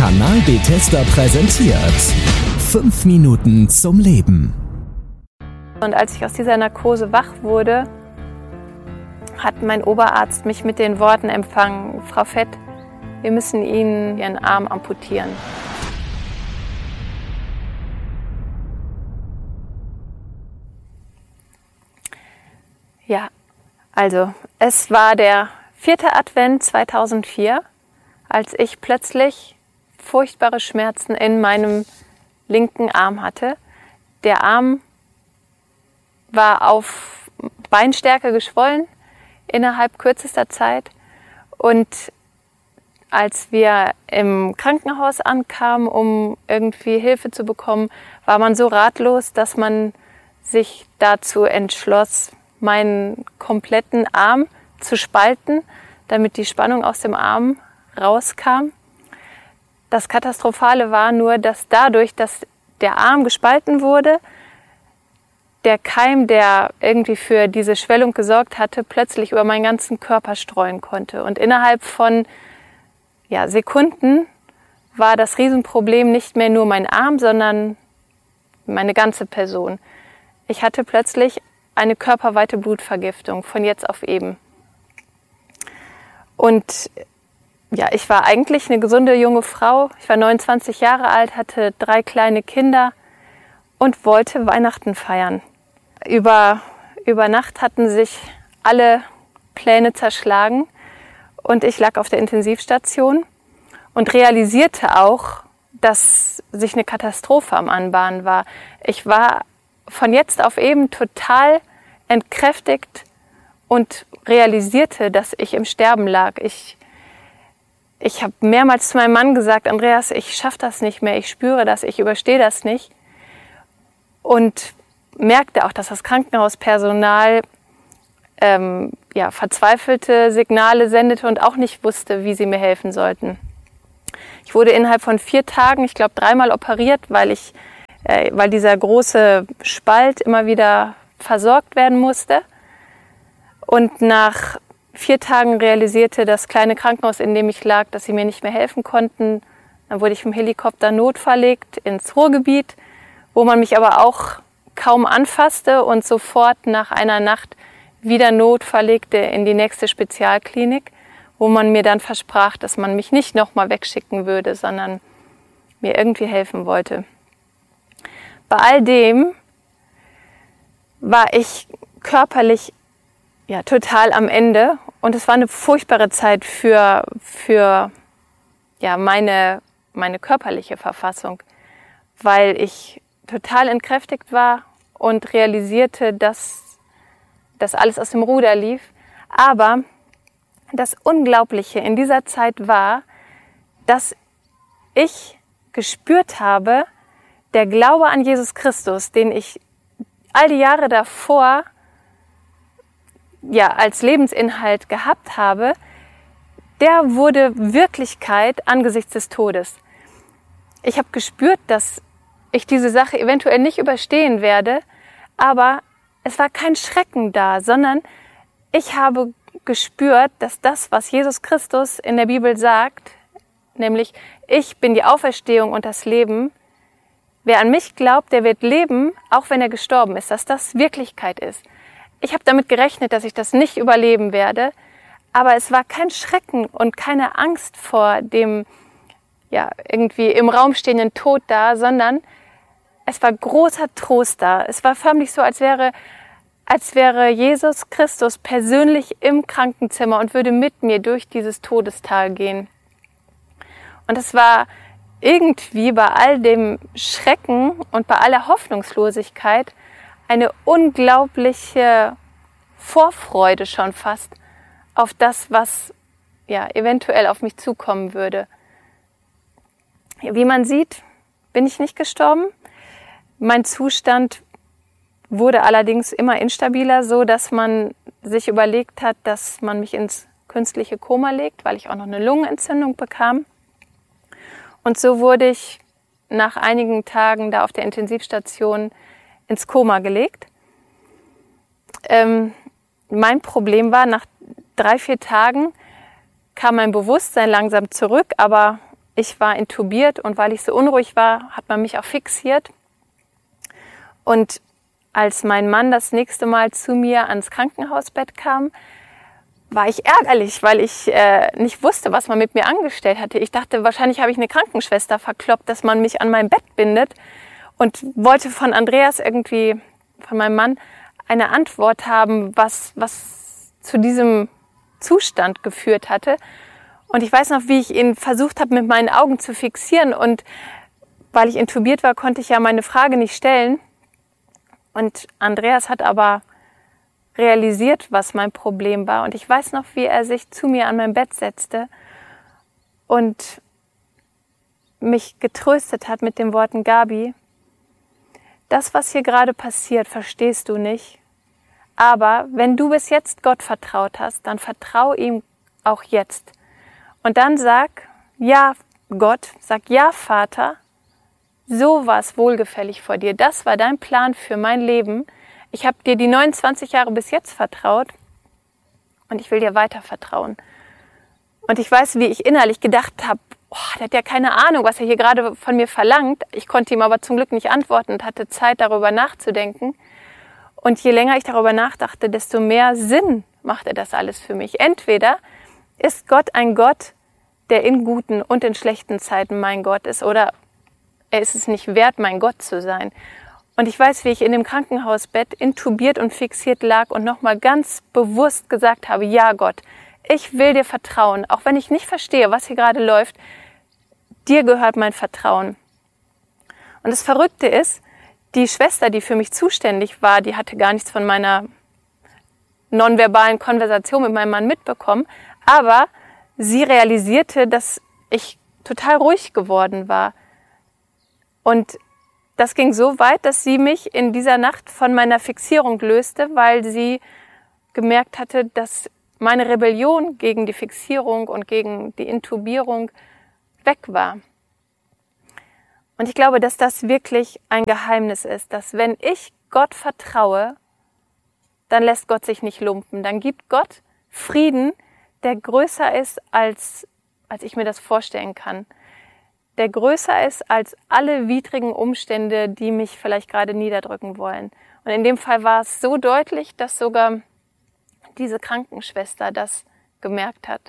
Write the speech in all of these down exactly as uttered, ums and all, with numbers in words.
Kanal Bethesda präsentiert fünf Minuten zum Leben. Und als ich aus dieser Narkose wach wurde, hat mein Oberarzt mich mit den Worten empfangen: Frau Fett, wir müssen Ihnen Ihren Arm amputieren. Ja, also es war der vierte Advent zweitausendvier, als ich plötzlich furchtbare Schmerzen in meinem linken Arm hatte. Der Arm war auf Beinstärke geschwollen innerhalb kürzester Zeit, und als wir im Krankenhaus ankamen, um irgendwie Hilfe zu bekommen, war man so ratlos, dass man sich dazu entschloss, meinen kompletten Arm zu spalten, damit die Spannung aus dem Arm rauskam. Das Katastrophale war nur, dass dadurch, dass der Arm gespalten wurde, der Keim, der irgendwie für diese Schwellung gesorgt hatte, plötzlich über meinen ganzen Körper streuen konnte. Und innerhalb von ja, Sekunden war das Riesenproblem nicht mehr nur mein Arm, sondern meine ganze Person. Ich hatte plötzlich eine körperweite Blutvergiftung von jetzt auf eben. Und ja, ich war eigentlich eine gesunde junge Frau. Ich war neunundzwanzig Jahre alt, hatte drei kleine Kinder und wollte Weihnachten feiern. Über, über Nacht hatten sich alle Pläne zerschlagen und ich lag auf der Intensivstation und realisierte auch, dass sich eine Katastrophe am Anbahnen war. Ich war von jetzt auf eben total entkräftigt und realisierte, dass ich im Sterben lag. Ich, ich habe mehrmals zu meinem Mann gesagt: Andreas, ich schaffe das nicht mehr, ich spüre das, ich überstehe das nicht. Und merkte auch, dass das Krankenhauspersonal ähm, ja, verzweifelte Signale sendete und auch nicht wusste, wie sie mir helfen sollten. Ich wurde innerhalb von vier Tagen, ich glaube, dreimal operiert, weil, ich, äh, weil dieser große Spalt immer wieder versorgt werden musste. Und nach vier Tagen realisierte das kleine Krankenhaus, in dem ich lag, dass sie mir nicht mehr helfen konnten. Dann wurde ich vom Helikopter notverlegt ins Ruhrgebiet, wo man mich aber auch kaum anfasste und sofort nach einer Nacht wieder notverlegte in die nächste Spezialklinik, wo man mir dann versprach, dass man mich nicht nochmal wegschicken würde, sondern mir irgendwie helfen wollte. Bei all dem war ich körperlich ja, total am Ende, und es war eine furchtbare Zeit für, für ja, meine, meine körperliche Verfassung, weil ich total entkräftigt war und realisierte, dass das alles aus dem Ruder lief. Aber das Unglaubliche in dieser Zeit war, dass ich gespürt habe, der Glaube an Jesus Christus, den ich all die Jahre davor ja, als Lebensinhalt gehabt habe, der wurde Wirklichkeit angesichts des Todes. Ich habe gespürt, dass ich diese Sache eventuell nicht überstehen werde, aber es war kein Schrecken da, sondern ich habe gespürt, dass das, was Jesus Christus in der Bibel sagt, nämlich: Ich bin die Auferstehung und das Leben, wer an mich glaubt, der wird leben, auch wenn er gestorben ist, dass das Wirklichkeit ist. Ich habe damit gerechnet, dass ich das nicht überleben werde, aber es war kein Schrecken und keine Angst vor dem ja, irgendwie im Raum stehenden Tod da, sondern es war großer Trost da. Es war förmlich so, als wäre, als wäre Jesus Christus persönlich im Krankenzimmer und würde mit mir durch dieses Todestal gehen. Und es war irgendwie bei all dem Schrecken und bei aller Hoffnungslosigkeit eine unglaubliche Vorfreude schon fast auf das, was ja, eventuell auf mich zukommen würde. Wie man sieht, bin ich nicht gestorben. Mein Zustand wurde allerdings immer instabiler, so dass man sich überlegt hat, dass man mich ins künstliche Koma legt, weil ich auch noch eine Lungenentzündung bekam. Und so wurde ich nach einigen Tagen da auf der Intensivstation ins Koma gelegt. Ähm, mein Problem war, nach drei, vier Tagen kam mein Bewusstsein langsam zurück, aber ich war intubiert und weil ich so unruhig war, hat man mich auch fixiert. Und als mein Mann das nächste Mal zu mir ans Krankenhausbett kam, war ich ärgerlich, weil ich äh, nicht wusste, was man mit mir angestellt hatte. Ich dachte, wahrscheinlich habe ich eine Krankenschwester verkloppt, dass man mich an mein Bett bindet, und wollte von Andreas irgendwie, von meinem Mann, eine Antwort haben, was, was zu diesem Zustand geführt hatte. Und ich weiß noch, wie ich ihn versucht habe, mit meinen Augen zu fixieren. Und weil ich intubiert war, konnte ich ja meine Frage nicht stellen. Und Andreas hat aber realisiert, was mein Problem war. Und ich weiß noch, wie er sich zu mir an mein Bett setzte und mich getröstet hat mit den Worten: Gabi, das, was hier gerade passiert, verstehst du nicht. Aber wenn du bis jetzt Gott vertraut hast, dann vertrau ihm auch jetzt. Und dann sag: Ja, Gott, sag: Ja, Vater, so war es wohlgefällig vor dir. Das war dein Plan für mein Leben. Ich habe dir die neunundzwanzig Jahre bis jetzt vertraut und ich will dir weiter vertrauen. Und ich weiß, wie ich innerlich gedacht habe, oh, der hat ja keine Ahnung, was er hier gerade von mir verlangt. Ich konnte ihm aber zum Glück nicht antworten und hatte Zeit, darüber nachzudenken. Und je länger ich darüber nachdachte, desto mehr Sinn machte das alles für mich. Entweder ist Gott ein Gott, der in guten und in schlechten Zeiten mein Gott ist, oder er ist es nicht wert, mein Gott zu sein. Und ich weiß, wie ich in dem Krankenhausbett intubiert und fixiert lag und nochmal ganz bewusst gesagt habe: Ja, Gott, ich will dir vertrauen, auch wenn ich nicht verstehe, was hier gerade läuft. Dir gehört mein Vertrauen. Und das Verrückte ist, die Schwester, die für mich zuständig war, die hatte gar nichts von meiner nonverbalen Konversation mit meinem Mann mitbekommen, aber sie realisierte, dass ich total ruhig geworden war. Und das ging so weit, dass sie mich in dieser Nacht von meiner Fixierung löste, weil sie gemerkt hatte, dass meine Rebellion gegen die Fixierung und gegen die Intubierung weg war. Und ich glaube, dass das wirklich ein Geheimnis ist, dass wenn ich Gott vertraue, dann lässt Gott sich nicht lumpen. Dann gibt Gott Frieden, der größer ist, als, als ich mir das vorstellen kann. Der größer ist als alle widrigen Umstände, die mich vielleicht gerade niederdrücken wollen. Und in dem Fall war es so deutlich, dass sogar diese Krankenschwester das gemerkt hat.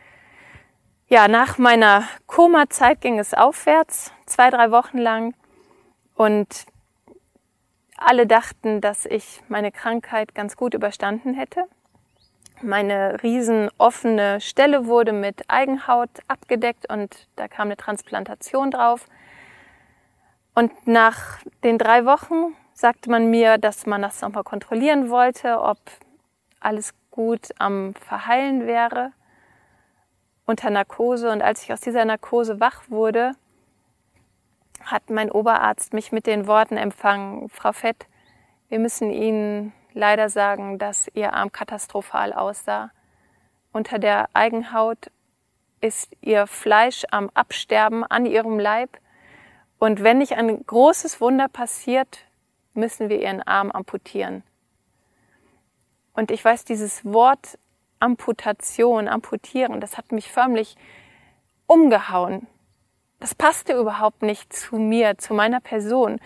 Ja, nach meiner Koma-Zeit ging es aufwärts, zwei, drei Wochen lang. Und alle dachten, dass ich meine Krankheit ganz gut überstanden hätte. Meine riesen offene Stelle wurde mit Eigenhaut abgedeckt und da kam eine Transplantation drauf. Und nach den drei Wochen sagte man mir, dass man das nochmal kontrollieren wollte, ob alles gut am Verheilen wäre unter Narkose. Und als ich aus dieser Narkose wach wurde, hat mein Oberarzt mich mit den Worten empfangen: Frau Fett, wir müssen Ihnen leider sagen, dass Ihr Arm katastrophal aussah. Unter der Eigenhaut ist Ihr Fleisch am Absterben an Ihrem Leib. Und wenn nicht ein großes Wunder passiert, müssen wir Ihren Arm amputieren. Und ich weiß, dieses Wort Amputation, amputieren, das hat mich förmlich umgehauen. Das passte überhaupt nicht zu mir, zu meiner Person.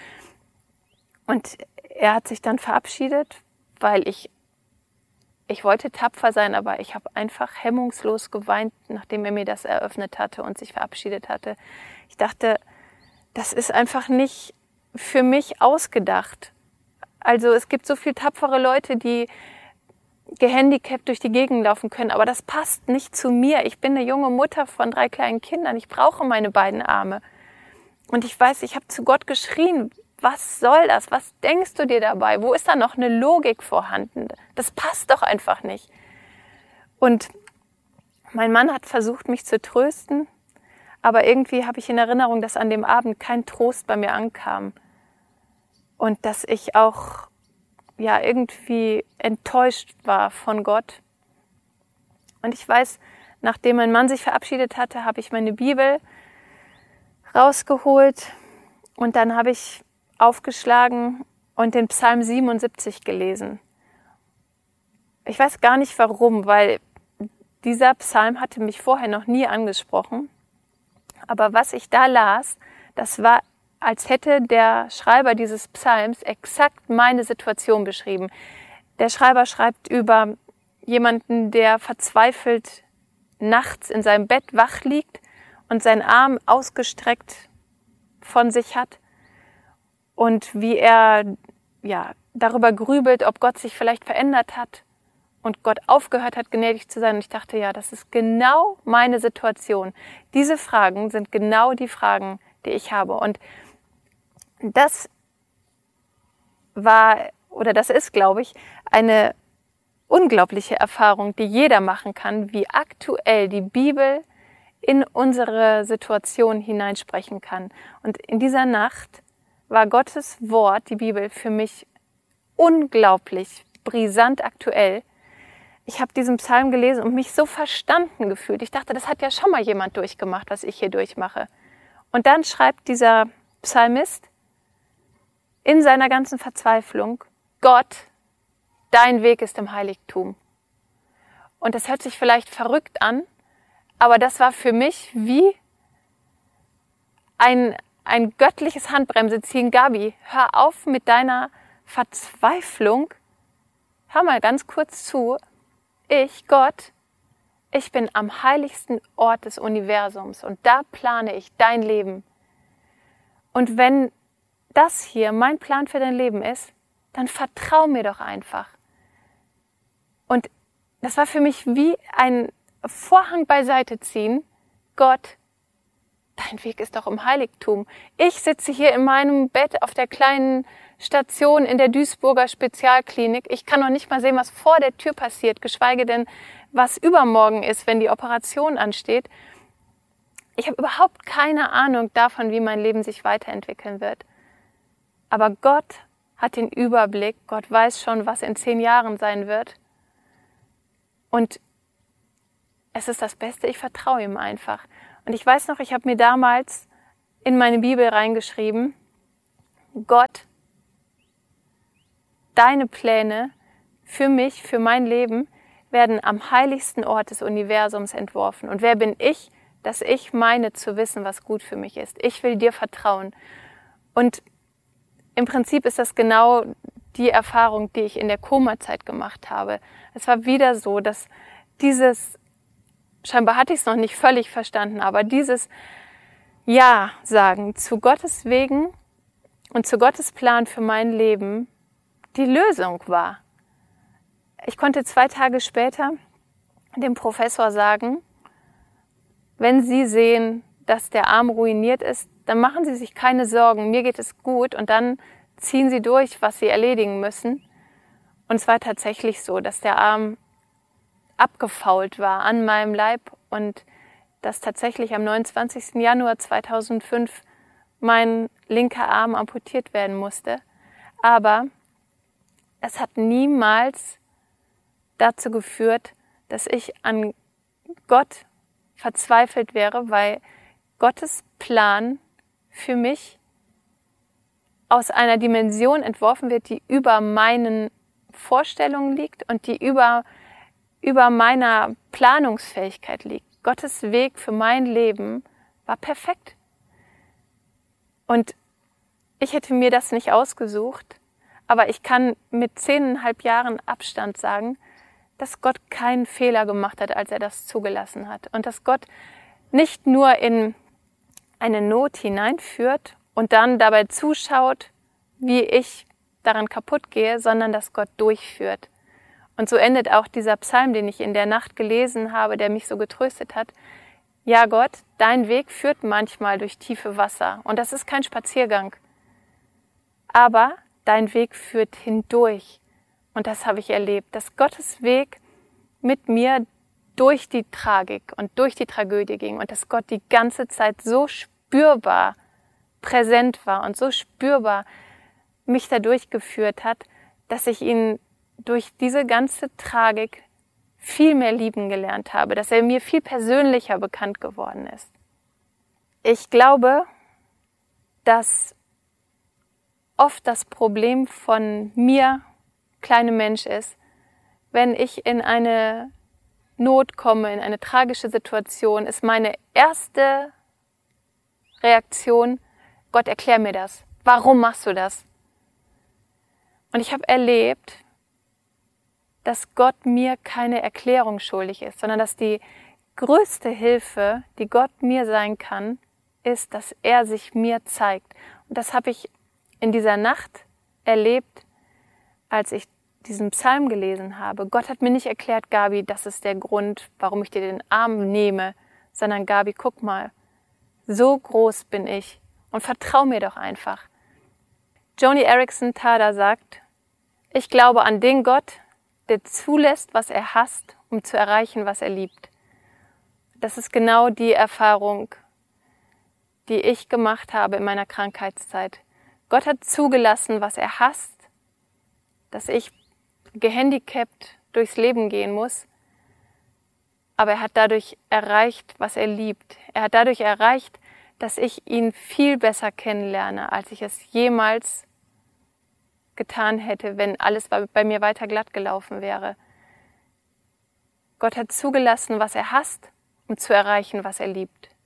Und er hat sich dann verabschiedet, weil ich, ich wollte tapfer sein, aber ich habe einfach hemmungslos geweint, nachdem er mir das eröffnet hatte und sich verabschiedet hatte. Ich dachte, das ist einfach nicht für mich ausgedacht. Also es gibt so viele tapfere Leute, die gehandicapt durch die Gegend laufen können, aber das passt nicht zu mir. Ich bin eine junge Mutter von drei kleinen Kindern. Ich brauche meine beiden Arme. Und ich weiß, ich habe zu Gott geschrien: Was soll das? Was denkst du dir dabei? Wo ist da noch eine Logik vorhanden? Das passt doch einfach nicht. Und mein Mann hat versucht, mich zu trösten, aber irgendwie habe ich in Erinnerung, dass an dem Abend kein Trost bei mir ankam und dass ich auch ja irgendwie enttäuscht war von Gott. Und ich weiß, nachdem mein Mann sich verabschiedet hatte, habe ich meine Bibel rausgeholt und dann habe ich aufgeschlagen und den Psalm siebenundsiebzig gelesen. Ich weiß gar nicht warum, weil dieser Psalm hatte mich vorher noch nie angesprochen. Aber was ich da las, das war, als hätte der Schreiber dieses Psalms exakt meine Situation beschrieben. Der Schreiber schreibt über jemanden, der verzweifelt nachts in seinem Bett wach liegt und seinen Arm ausgestreckt von sich hat und wie er ja, darüber grübelt, ob Gott sich vielleicht verändert hat und Gott aufgehört hat, gnädig zu sein. Und ich dachte, ja, das ist genau meine Situation. Diese Fragen sind genau die Fragen, die ich habe. Und das war, oder das ist, glaube ich, eine unglaubliche Erfahrung, die jeder machen kann, wie aktuell die Bibel in unsere Situation hineinsprechen kann. Und in dieser Nacht war Gottes Wort, die Bibel, für mich unglaublich brisant aktuell. Ich habe diesen Psalm gelesen und mich so verstanden gefühlt. Ich dachte, das hat ja schon mal jemand durchgemacht, was ich hier durchmache. Und dann schreibt dieser Psalmist in seiner ganzen Verzweiflung: Gott, dein Weg ist im Heiligtum. Und das hört sich vielleicht verrückt an, aber das war für mich wie ein, ein göttliches Handbremse ziehen. Gabi, hör auf mit deiner Verzweiflung. Hör mal ganz kurz zu. Ich, Gott, ich bin am heiligsten Ort des Universums und da plane ich dein Leben. Und wenn das hier mein Plan für dein Leben ist, dann vertrau mir doch einfach. Und das war für mich wie ein Vorhang beiseite ziehen. Gott, dein Weg ist doch im Heiligtum. Ich sitze hier in meinem Bett auf der kleinen Station in der Duisburger Spezialklinik. Ich kann noch nicht mal sehen, was vor der Tür passiert, geschweige denn, was übermorgen ist, wenn die Operation ansteht. Ich habe überhaupt keine Ahnung davon, wie mein Leben sich weiterentwickeln wird. Aber Gott hat den Überblick. Gott weiß schon, was in zehn Jahren sein wird. Und es ist das Beste, ich vertraue ihm einfach. Und ich weiß noch, ich habe mir damals in meine Bibel reingeschrieben: Gott, deine Pläne für mich, für mein Leben, werden am heiligsten Ort des Universums entworfen. Und wer bin ich, dass ich meine zu wissen, was gut für mich ist? Ich will dir vertrauen. Und im Prinzip ist das genau die Erfahrung, die ich in der Koma-Zeit gemacht habe. Es war wieder so, dass dieses, scheinbar hatte ich es noch nicht völlig verstanden, aber dieses Ja sagen zu Gottes Wegen und zu Gottes Plan für mein Leben die Lösung war. Ich konnte zwei Tage später dem Professor sagen: Wenn Sie sehen, dass der Arm ruiniert ist, dann machen Sie sich keine Sorgen, mir geht es gut, und dann ziehen Sie durch, was Sie erledigen müssen. Und es war tatsächlich so, dass der Arm abgefault war an meinem Leib und dass tatsächlich am neunundzwanzigsten Januar zweitausendfünf mein linker Arm amputiert werden musste. Aber es hat niemals dazu geführt, dass ich an Gott verzweifelt wäre, weil Gottes Plan für mich aus einer Dimension entworfen wird, die über meinen Vorstellungen liegt und die über, über meiner Planungsfähigkeit liegt. Gottes Weg für mein Leben war perfekt. Und ich hätte mir das nicht ausgesucht, aber ich kann mit zehneinhalb Jahren Abstand sagen, dass Gott keinen Fehler gemacht hat, als er das zugelassen hat. Und dass Gott nicht nur in eine Not hineinführt und dann dabei zuschaut, wie ich daran kaputt gehe, sondern dass Gott durchführt. Und so endet auch dieser Psalm, den ich in der Nacht gelesen habe, der mich so getröstet hat. Ja, Gott, dein Weg führt manchmal durch tiefe Wasser. Und das ist kein Spaziergang. Aber dein Weg führt hindurch. Und das habe ich erlebt, dass Gottes Weg mit mir durch die Tragik und durch die Tragödie ging und dass Gott die ganze Zeit so spürbar präsent war und so spürbar mich da durchgeführt hat, dass ich ihn durch diese ganze Tragik viel mehr lieben gelernt habe, dass er mir viel persönlicher bekannt geworden ist. Ich glaube, dass oft das Problem von mir, kleine Mensch, ist, wenn ich in eine Not komme, in eine tragische Situation, ist meine erste Reaktion, Gott, erklär mir das. Warum machst du das? Und ich habe erlebt, dass Gott mir keine Erklärung schuldig ist, sondern dass die größte Hilfe, die Gott mir sein kann, ist, dass er sich mir zeigt. Und das habe ich in dieser Nacht erlebt, als ich diesen Psalm gelesen habe. Gott hat mir nicht erklärt, Gabi, das ist der Grund, warum ich dir den Arm nehme, sondern Gabi, guck mal, so groß bin ich und vertrau mir doch einfach. Joni Eareckson Tada sagt, ich glaube an den Gott, der zulässt, was er hasst, um zu erreichen, was er liebt. Das ist genau die Erfahrung, die ich gemacht habe in meiner Krankheitszeit. Gott hat zugelassen, was er hasst, dass ich gehandicapt durchs Leben gehen muss, aber er hat dadurch erreicht, was er liebt. Er hat dadurch erreicht, dass ich ihn viel besser kennenlerne, als ich es jemals getan hätte, wenn alles bei mir weiter glatt gelaufen wäre. Gott hat zugelassen, was er hasst, um zu erreichen, was er liebt.